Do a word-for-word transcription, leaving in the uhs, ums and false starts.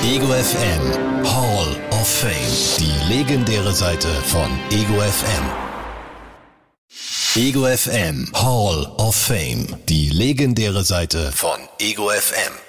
Ego F M Hall of Fame. Die legendäre Seite von Ego F M. Ego F M Hall of Fame. Die legendäre Seite von Ego F M.